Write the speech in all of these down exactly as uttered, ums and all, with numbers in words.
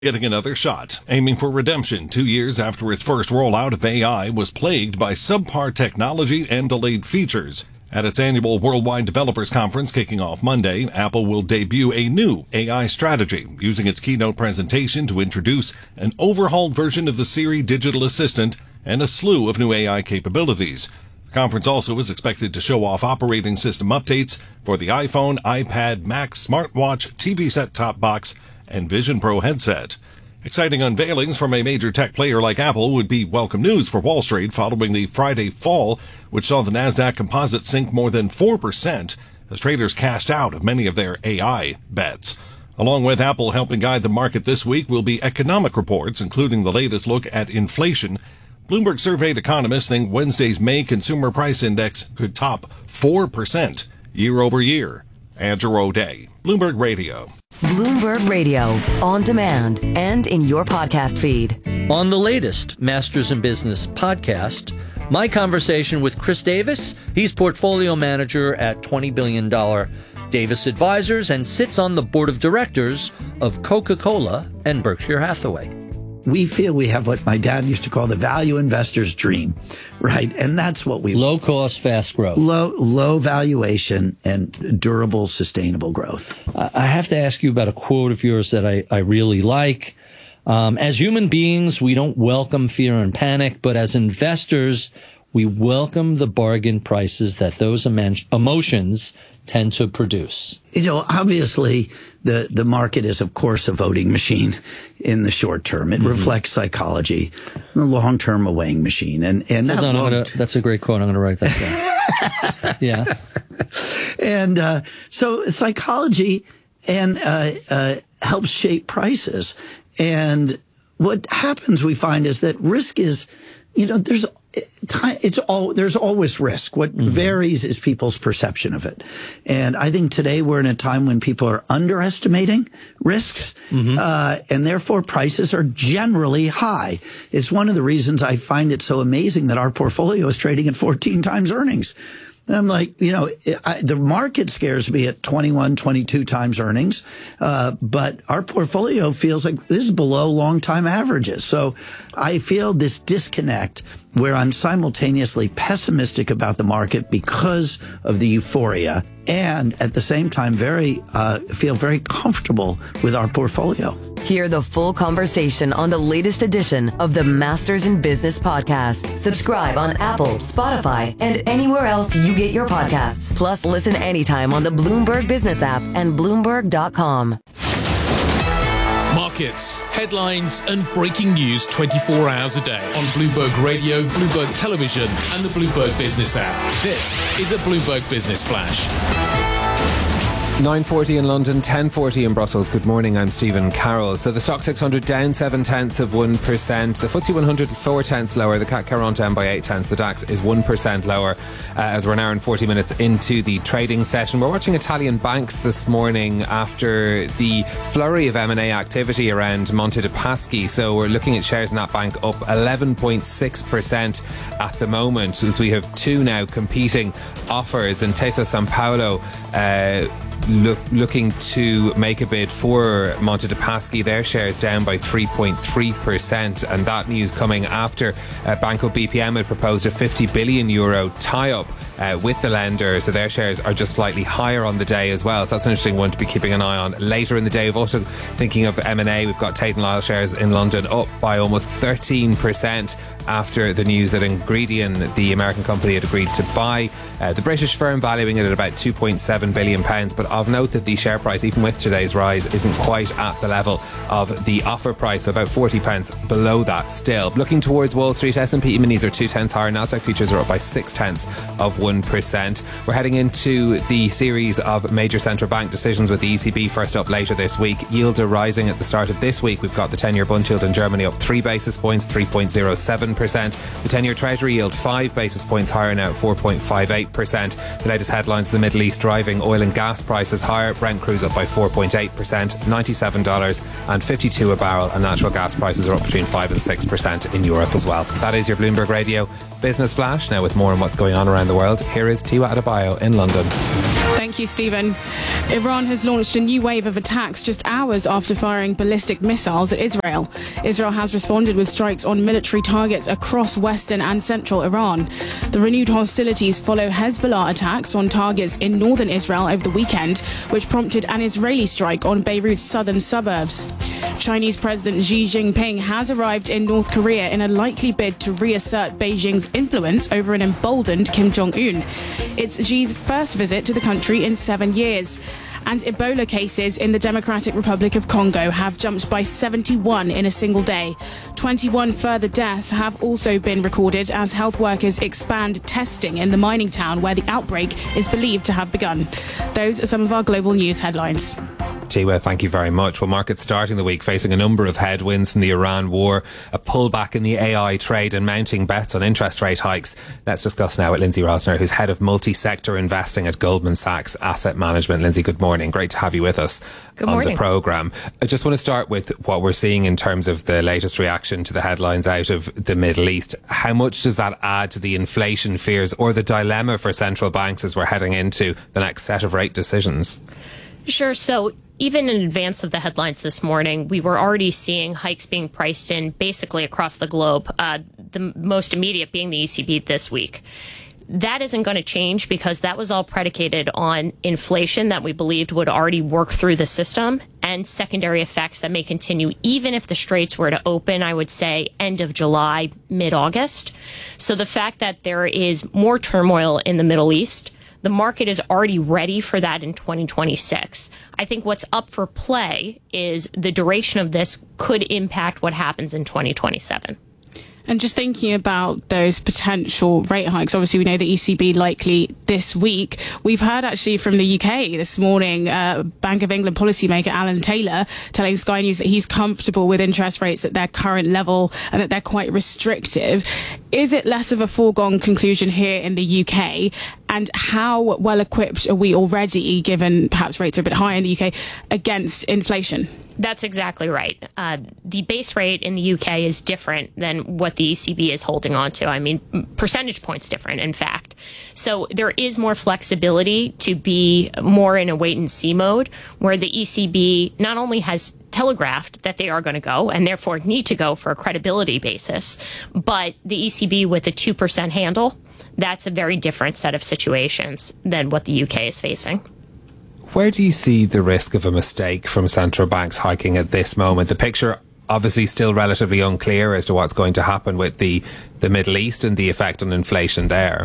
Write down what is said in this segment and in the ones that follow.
getting another shot, aiming for redemption two years after its first rollout of A I was plagued by subpar technology and delayed features. At its annual Worldwide Developers Conference kicking off Monday, Apple will debut a new A I strategy, using its keynote presentation to introduce an overhauled version of the Siri digital assistant and a slew of new A I capabilities. The conference also is expected to show off operating system updates for the iPhone, iPad, Mac, smartwatch, T V set-top box, and Vision Pro headset. Exciting unveilings from a major tech player like Apple would be welcome news for Wall Street following the Friday fall, which saw the Nasdaq Composite sink more than four percent as traders cashed out of many of their A I bets. Along with Apple helping guide the market this week will be economic reports, including the latest look at inflation. Bloomberg surveyed economists think Wednesday's May Consumer Price Index could top four percent year over year. Andrew O'Day, Bloomberg Radio. Bloomberg Radio, on demand and in your podcast feed. On the latest Masters in Business podcast, my conversation with Chris Davis. He's portfolio manager at twenty billion dollars Davis Advisors and sits on the board of directors of Coca-Cola and Berkshire Hathaway. We feel we have what my dad used to call the value investor's dream, right? And that's what we... Low cost, fast growth. Low, low valuation and durable, sustainable growth. I have to ask you about a quote of yours that I, I really like. Um, as human beings, we don't welcome fear and panic, but as investors, we welcome the bargain prices that those emotions tend to produce. You know, obviously, the, the market is, of course, a voting machine in the short term. It mm-hmm. reflects psychology. The long term, a weighing machine. And, and Hold that on, long... I'm gonna, that's a great quote. I'm going to write that down. Yeah. And uh, so psychology and uh, uh, helps shape prices. And what happens, we find, is that risk is, you know, there's it's all there's always risk. What mm-hmm. varies is people's perception of it. And I think today we're in a time when people are underestimating risks, mm-hmm. uh, and therefore prices are generally high. It's one of the reasons I find it so amazing that our portfolio is trading at fourteen times earnings. And I'm like, you know, I, the market scares me at twenty-one, twenty-two times earnings. Uh, but our portfolio feels like this is below long time averages. So I feel this disconnect where I'm simultaneously pessimistic about the market because of the euphoria and at the same time very uh, feel very comfortable with our portfolio. Hear the full conversation on the latest edition of the Masters in Business podcast. Subscribe on Apple, Spotify, and anywhere else you get your podcasts. Plus, listen anytime on the Bloomberg Business app and Bloomberg dot com. Markets, headlines, and breaking news twenty-four hours a day on Bloomberg Radio, Bloomberg Television, and the Bloomberg Business app. This is a Bloomberg Business Flash. nine forty in London, ten forty in Brussels. Good morning, I'm Stephen Carroll. So the Stock six hundred down seven tenths of one percent. The F T S E one hundred four tenths lower. The C A C Caron down by eight tenths. The DAX is one percent lower uh, as we're an hour and forty minutes into the trading session. We're watching Italian banks this morning after the flurry of M and A activity around Monte dei Paschi. So we're looking at shares in that bank up eleven point six percent at the moment as we have two now competing offers. And Intesa Sanpaolo uh, Look, looking to make a bid for Monte dei Paschi. Their shares down by three point three percent, and that news coming after uh, Banco B P M had proposed a fifty billion euro tie-up uh, with the lender, so their shares are just slightly higher on the day as well. So that's an interesting one to be keeping an eye on later in the day. We've also, thinking of M and A, we've got Tate and Lyle shares in London up by almost thirteen percent after the news that Ingredion, the American company, had agreed to buy uh, the British firm, valuing it at about two point seven billion pounds. But of note that the share price, even with today's rise, isn't quite at the level of the offer price, so about forty pence below that still. Looking towards Wall Street, S and P E-minis are two tenths higher. Nasdaq futures are up by six tenths of one percent. We're heading into the series of major central bank decisions with the E C B first up later this week. Yields are rising at the start of this week. We've got the ten-year bund yield in Germany up three basis points, three point zero seven percent. The ten-year Treasury yield five basis points higher now at four point five eight percent. The latest headlines in the Middle East driving oil and gas prices higher. Brent crude up by four point eight percent, ninety-seven dollars and fifty-two a barrel, and natural gas prices are up between five and six percent in Europe as well. That is your Bloomberg Radio Business Flash. Now with more on what's going on around the world, here is Tiwa Adebayo in London. Thank you, Stephen. Iran has launched a new wave of attacks just hours after firing ballistic missiles at Israel. Israel has responded with strikes on military targets across western and central Iran. The renewed hostilities follow Hezbollah attacks on targets in northern Israel over the weekend, which prompted an Israeli strike on Beirut's southern suburbs. Chinese President Xi Jinping has arrived in North Korea in a likely bid to reassert Beijing's influence over an emboldened Kim Jong-un. It's Xi's first visit to the country in seven years. And Ebola cases in the Democratic Republic of Congo have jumped by seventy-one in a single day. twenty-one further deaths have also been recorded as health workers expand testing in the mining town where the outbreak is believed to have begun. Those are some of our global news headlines. Tiwa, thank you very much. Well, markets starting the week facing a number of headwinds from the Iran war, a pullback in the A I trade and mounting bets on interest rate hikes. Let's discuss now with Lindsay Rosner, who's head of multi-sector investing at Goldman Sachs Asset Management. Lindsay, good morning. Great to have you with us good on morning. the programme. I just want to start with what we're seeing in terms of the latest reaction to the headlines out of the Middle East. How much does that add to the inflation fears or the dilemma for central banks as we're heading into the next set of rate decisions? Sure. So even in advance of the headlines this morning, we were already seeing hikes being priced in basically across the globe, uh, the most immediate being the E C B this week. That isn't going to change because that was all predicated on inflation that we believed would already work through the system and secondary effects that may continue even if the straits were to open, I would say, end of July, mid-August. So the fact that there is more turmoil in the Middle East, the market is already ready for that in twenty twenty-six. I think what's up for play is the duration of this could impact what happens in twenty twenty-seven. And just thinking about those potential rate hikes, obviously we know the E C B likely this week. We've heard actually from the U K this morning, uh, Bank of England policymaker Alan Taylor telling Sky News that he's comfortable with interest rates at their current level and that they're quite restrictive. Is it less of a foregone conclusion here in the U K? And how well equipped are we already, given perhaps rates are a bit higher in the U K, against inflation? That's exactly right. Uh, the base rate in the U K is different than what the E C B is holding on to. I mean, percentage points different, in fact. So there is more flexibility to be more in a wait-and-see mode, where the E C B not only has telegraphed that they are going to go and therefore need to go for a credibility basis, but the E C B with a two percent handle, that's a very different set of situations than what the U K is facing. Where do you see the risk of a mistake from central banks hiking at this moment? The picture obviously still relatively unclear as to what's going to happen with the, the Middle East and the effect on inflation there.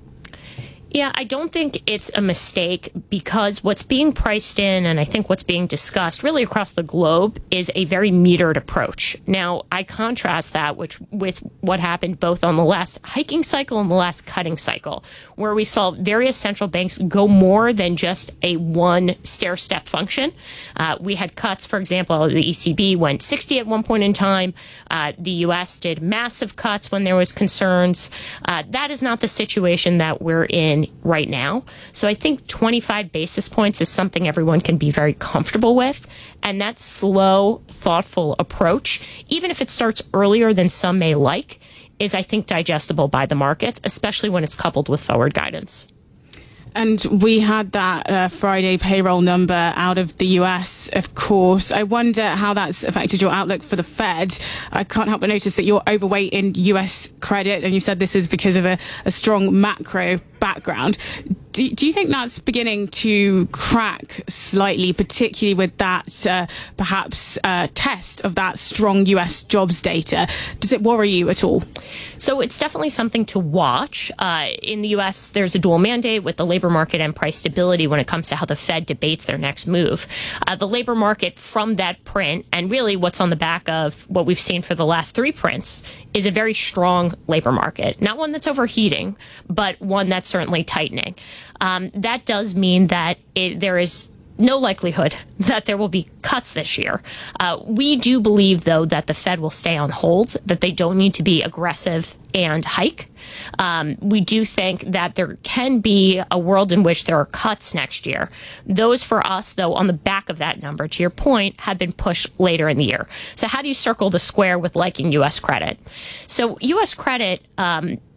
Yeah, I don't think it's a mistake because what's being priced in and I think what's being discussed really across the globe is a very metered approach. Now, I contrast that which, with what happened both on the last hiking cycle and the last cutting cycle, where we saw various central banks go more than just a one stair-step function. Uh, we had cuts, for example, the E C B went sixty at one point in time. Uh, the U S did massive cuts when there was concerns. Uh, that is not the situation that we're in right now. So I think twenty-five basis points is something everyone can be very comfortable with. And that slow, thoughtful approach, even if it starts earlier than some may like, is, I think, digestible by the markets, especially when it's coupled with forward guidance. And we had that uh, Friday payroll number out of the U S, of course. I wonder how that's affected your outlook for the Fed. I can't help but notice that you're overweight in U S credit, and you said this is because of a, a strong macro background. Do, do you think that's beginning to crack slightly, particularly with that uh, perhaps uh, test of that strong U S jobs data? Does it worry you at all? So it's definitely something to watch. Uh, in the U S, there's a dual mandate with the labor market and price stability when it comes to how the Fed debates their next move. Uh, the labor market from that print, and really what's on the back of what we've seen for the last three prints, is a very strong labor market. Not one that's overheating, but one that's certainly tightening. Um, that does mean that it, there is no likelihood that there will be cuts this year. Uh, we do believe, though, that the Fed will stay on hold, that they don't need to be aggressive and hike. Um, we do think that there can be a world in which there are cuts next year. Those for us, though, on the back of that number, to your point, have been pushed later in the year. So how do you circle the square with liking U S credit? So U S credit, um,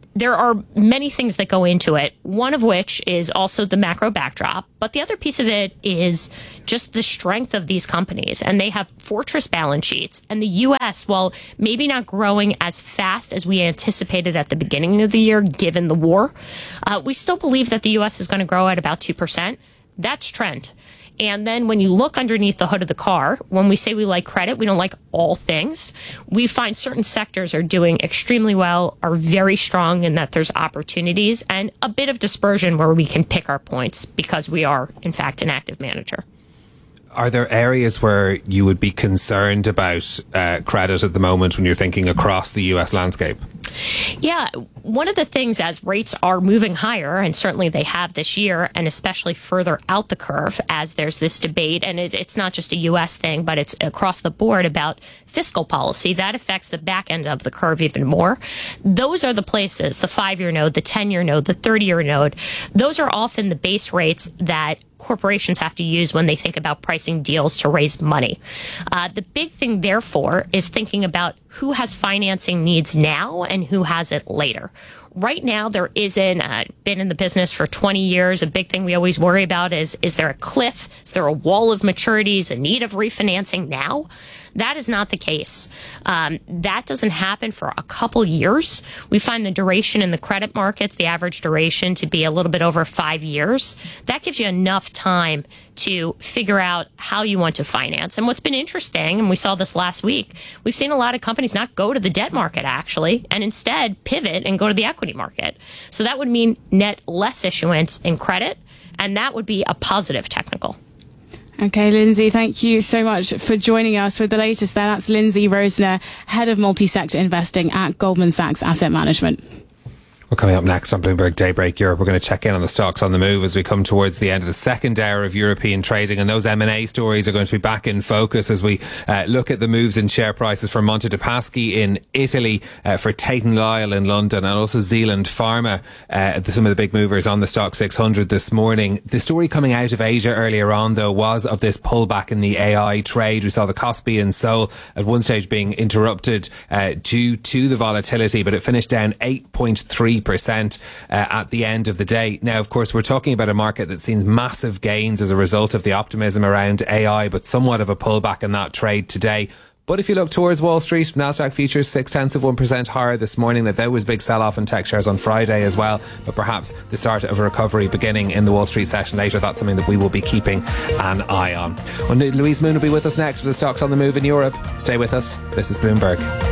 there are many things that go into it, one of which is also the macro backdrop. But the other piece of it is just the strength of these companies. And they have fortress balance sheets. And the U S, while maybe not growing as fast as we anticipated at the beginning of the year, given the war, uh, we still believe that the U S is going to grow at about two percent. That's trend. And then when you look underneath the hood of the car, when we say we like credit, we don't like all things. We find certain sectors are doing extremely well, are very strong in that there's opportunities, and a bit of dispersion where we can pick our points because we are, in fact, an active manager. Are there areas where you would be concerned about uh, credit at the moment when you're thinking across the U S landscape? Yeah, one of the things as rates are moving higher, and certainly they have this year, and especially further out the curve as there's this debate, and it, it's not just a U S thing, but it's across the board about fiscal policy. That affects the back end of the curve even more. Those are the places, the five-year note, the ten-year note, the thirty-year note, those are often the base rates that corporations have to use when they think about pricing deals to raise money. Uh, the big thing, therefore, is thinking about who has financing needs now and who has it later. Right now, there isn't, uh, been in the business for twenty years. A big thing we always worry about is, is there a cliff? Is there a wall of maturities, a need of refinancing now? That is not the case. Um, that doesn't happen for a couple years. We find the duration in the credit markets, the average duration, to be a little bit over five years. That gives you enough time to figure out how you want to finance. And what's been interesting, and we saw this last week, we've seen a lot of companies not go to the debt market, actually, and instead pivot and go to the equity market. So that would mean net less issuance in credit, and that would be a positive technical. Okay, Lindsay, thank you so much for joining us with the latest there. That's Lindsay Rosner, Head of Multi-Sector Investing at Goldman Sachs Asset Management. Well, coming up next on Bloomberg Daybreak Europe, we're going to check in on the stocks on the move as we come towards the end of the second hour of European trading, and those M and A stories are going to be back in focus as we uh, look at the moves in share prices for Monte dei Paschi in Italy, uh, for Tate and Lyle in London, and also Zealand Pharma, uh, some of the big movers on the Stock six hundred this morning. The story coming out of Asia earlier on, though, was of this pullback in the A I trade. We saw the Kospi in Seoul at one stage being interrupted uh, due to the volatility, but it finished down eight point three percent uh, at the end of the day. Now, of course, we're talking about a market that sees massive gains as a result of the optimism around A I, but somewhat of a pullback in that trade today. But if you look towards Wall Street, Nasdaq futures six tenths of one percent higher this morning. Now, there was big sell-off in tech shares on Friday as well, but perhaps the start of a recovery beginning in the Wall Street session later. That's something that we will be keeping an eye on. Well, Louise Moon will be with us next for the stocks on the move in Europe. Stay with us. This is Bloomberg.